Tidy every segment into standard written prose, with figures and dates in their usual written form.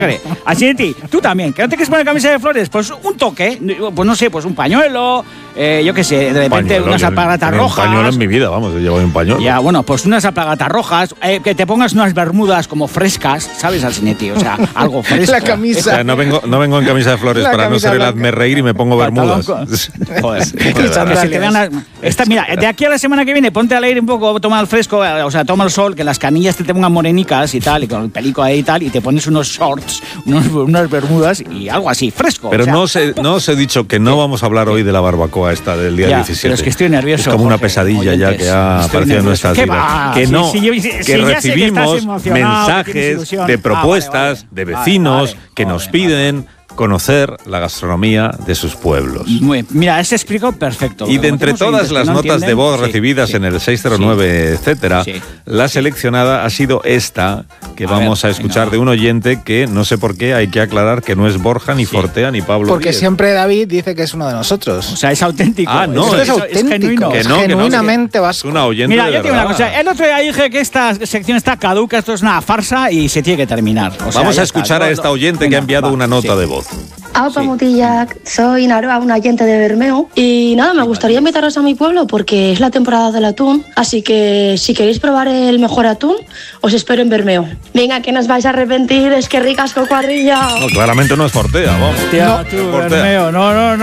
Así de ti, tú también, que no te quieres poner camisa de flores, pues un toque, pues no sé, pues un pañuelo, yo qué sé, de repente pañuelo, unas alpargatas rojas. Un pañuelo en mi vida, vamos, yo llevo un pañuelo. Ya, bueno, pues unas alpargatas rojas, que te pongas unas bermudas como frescas, ¿sabes, Alcinetti? O sea, algo fresco. La camisa. O sea, no vengo en camisa de flores La para no ser el blanca. hazme reír y me pongo bermudas. Joder, que se te vean mira, de aquí a la semana que viene, ponte al aire un poco, toma el fresco, o sea, toma el sol, que las canillas te pongan morenicas y tal, y con el pelico ahí y tal, y te pones unos shorts, unas bermudas y algo así, fresco. Pero o sea, no os he dicho que no vamos a hablar hoy de la barbacoa esta del día 17. Pero es que estoy nervioso. Es como una Jorge, pesadilla ya oyentes, que ha aparecido en nuestras ¿Qué vidas. va? Que no, Sí, que ya sé que estás recibimos emocionado, que tienes mensajes ilusión. de propuestas, Vale. de vecinos que Vale, nos piden conocer la gastronomía de sus pueblos. Mira, ese explico perfecto. Y de entre todas las notas de voz recibidas en el 609, etcétera, la seleccionada ha sido esta, que vamos a escuchar de un oyente que, no sé por qué, hay que aclarar que no es Borja, ni Fortea, ni Pablo Porque Díez. siempre David dice que es uno de nosotros. O sea, es auténtico. Ah, no, Esto es es auténtico. genuino. Que no, genuinamente es vasco. una oyente. Mira, de yo te digo una verdad. cosa. El otro día dije que esta sección está caduca, esto es una farsa y se tiene que terminar. O sea, Vamos ya a escuchar está. a esta oyente que ha enviado una nota de voz. Aupa Mutillac, soy Naroa, una oyente de Bermeo. Y nada, me gustaría invitaros a mi pueblo porque es la temporada del atún. Así que si queréis probar el mejor atún, os espero en Bermeo. Venga, que no os vais a arrepentir, es que ricas con cuadrilla. No, claramente no es Fortea, vamos. Hostia, tú, Fortea. Bermeo.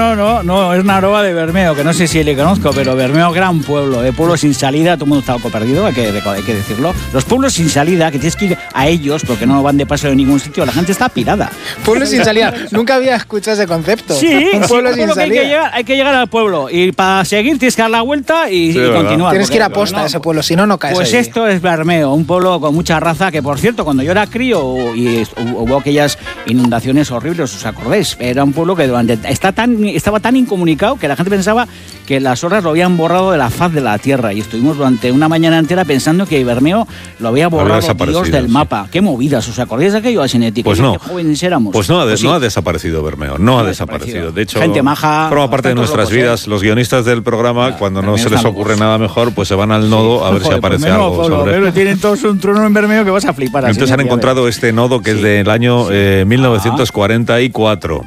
No, es Naroa de Bermeo, que no sé si le conozco, pero Bermeo, gran pueblo, pueblo sin salida, todo el mundo está algo perdido, hay que decirlo. Los pueblos sin salida, que tienes que ir a ellos porque no van de paso en ningún sitio, la gente está pirada. Pueblo sin salida. Nunca había escuchado ese concepto. Sí, un pueblo sin que salida. hay que llegar al pueblo y para seguir tienes que dar la vuelta y continuar. Tienes que ir a porque, posta a ese pueblo, si no, no caes Pues allí. esto es Bermeo, un pueblo con mucha raza que, por cierto, cuando yo era crío y hubo aquellas inundaciones horribles, ¿os acordáis? Era un pueblo que estaba tan incomunicado que la gente pensaba que las horas lo habían borrado de la faz de la tierra y estuvimos durante una mañana entera pensando que Bermeo lo había borrado Dios del mapa. Qué movidas, ¿os acordáis de aquello, Asinetti? Pues no. Qué jóvenes éramos. Pues no, Pues sí. no ha desaparecido Bermeo, no ha desaparecido. De hecho, gente maja, forma parte de nuestras locos, vidas. Los guionistas del programa, cuando no Bermeo se les están ocurre locos. nada mejor, pues se van al nodo a ver si aparece algo sobre. Pero tienen todos un trono en Bermeo que vas a flipar. Entonces han Asinetti, encontrado este nodo que es del año 1944.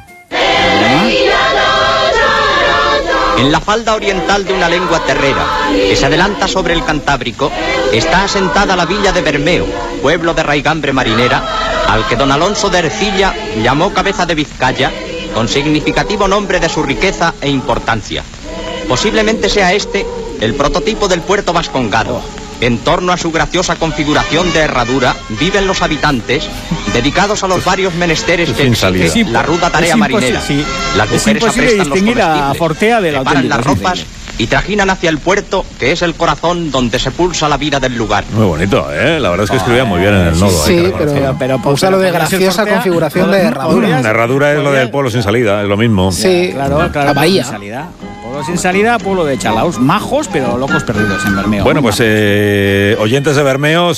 En la falda oriental de una lengua terrera que se adelanta sobre el Cantábrico está asentada la villa de Bermeo, pueblo de raigambre marinera, al que don Alonso de Ercilla llamó cabeza de Vizcaya, con significativo nombre de su riqueza e importancia. Posiblemente sea este el prototipo del puerto vascongado. En torno a su graciosa configuración de herradura viven los habitantes, dedicados a los varios menesteres que exige la ruda tarea marinera. Las mujeres aprestan los distinguir a comestibles, Fortea del preparan las auténtico, ropas y trajinan hacia el puerto, que es el corazón donde se pulsa la vida del lugar. Muy bonito, ¿eh? La verdad es que escribía muy bien en el nodo. Sí, pero usa lo de graciosa configuración de herradura. La herradura es lo del pueblo sin salida, es lo mismo. Sí, claro, la bahía. Pueblo sin salida, pueblo de chalaos, majos, pero locos perdidos en Bermeo. Bueno, pues oyentes de Bermeo,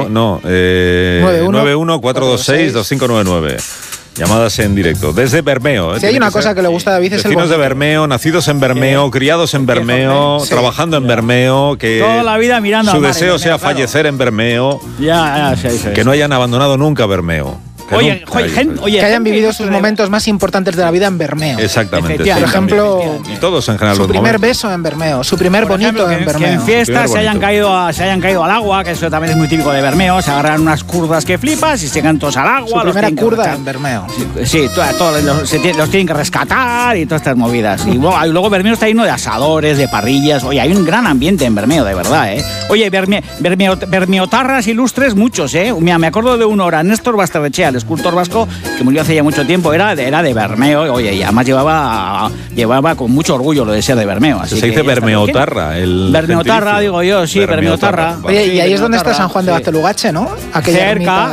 91-426-2599. Llamadas en directo, desde Bermeo. Si hay una cosa que le gusta a David es el vecinos de bonito. Bermeo, nacidos en Bermeo, criados en Bermeo, Sí. trabajando en Bermeo, que toda la vida mirando su al mar, deseo en sea Bermeo, claro. fallecer en Bermeo, que no hayan abandonado nunca Bermeo. Oye, que hayan vivido sus momentos más importantes de la vida en Bermeo. Exactamente. Por ejemplo, Y todos en general su los primer momentos. beso en Bermeo, su primer Por bonito ejemplo, en que Bermeo. en fiestas Primer se hayan caído al agua, que eso también es muy típico de Bermeo, se agarran unas curdas que flipas y se caen todos al agua. Su los primera tienen que curda rescatar. en Bermeo. Sí, todos los tienen que rescatar y todas estas movidas. Y luego Bermeo está lleno de asadores, de parrillas. Oye, hay un gran ambiente en Bermeo, de verdad, ¿eh? Oye, bermeotarras ilustres muchos, ¿eh? Mira, me acuerdo de uno, era Néstor Basterrechea, el escultor vasco, que murió hace ya mucho tiempo, era de Bermeo, oye, y además llevaba con mucho orgullo lo de ser de Bermeo. Así Se que dice ya está. bermeotarra. Bermeotarra, digo yo, sí, bermeotarra. Oye, Sí, y ahí es donde está bermeotarra, San Juan de sí. Bastelugache, ¿no? Aquella Cerca.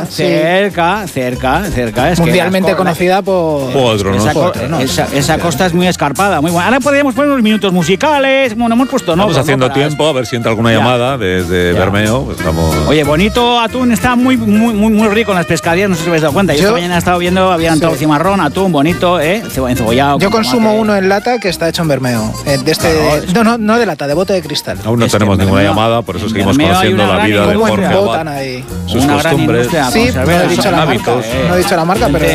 Es que mundialmente las conocida por... Potro, ¿no? esa costa es muy escarpada, muy buena. Ahora podríamos poner unos minutos musicales. Bueno, hemos puesto Estamos haciendo tiempo, a ver si entra alguna llamada desde Bermeo. Pues estamos... Oye, bonito atún, está muy rico en las pescaderías, no sé si os habéis dado cuenta. Yo esta mañana he estado viendo, había entrado cimarrón, atún, bonito, encebollado. Yo consumo uno en lata que está hecho en Bermeo. No de lata, de bote de cristal. Aún no tenemos ninguna llamada, por eso seguimos conociendo la vida de Jorge Abad, sus costumbres, sí, no he dicho la marca, pero